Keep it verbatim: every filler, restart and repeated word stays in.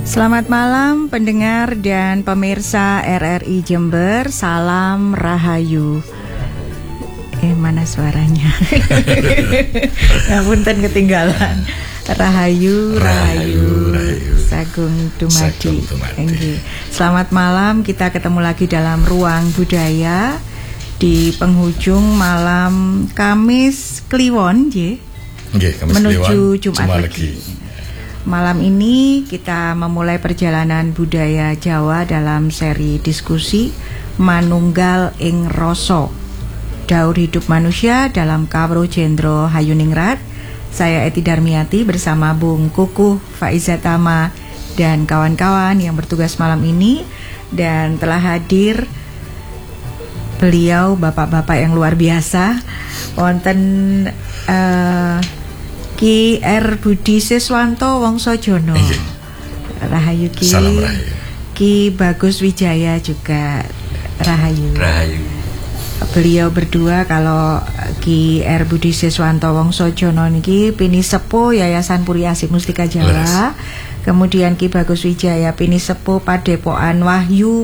Selamat malam pendengar dan pemirsa R R I Jember, salam Rahayu. Eh mana suaranya? Ya punten ketinggalan. Rahayu, Rahayu, Rahayu. Sagung Dumadi. Selamat malam, kita ketemu lagi dalam Ruang Budaya di penghujung malam Kamis Kliwon, J. Okay, Kamis menuju Kliwon, Jumat lagi. Malam ini kita memulai perjalanan budaya Jawa dalam seri diskusi Manunggal ing Rasa, Daur Hidup Manusia dalam Kawruh Jendro Hayuningrat. Saya Eti Darmiati bersama Bung Kukuh Faizatama dan kawan-kawan yang bertugas malam ini. Dan telah hadir beliau bapak-bapak yang luar biasa. Wonten uh, Ki R Budi Siswanto Wongsojono, Rahayu Ki. Salam Rahayu. Ki Bagus Wijaya juga Rahayu. Rahayu. Beliau berdua, kalau Ki R Budi Siswanto Wongsojono niki Pini Sepuh Yayasan Puri Asih Mustika Jawa. Kemudian Ki Bagus Wijaya Pini Sepuh Padepokan Wahyu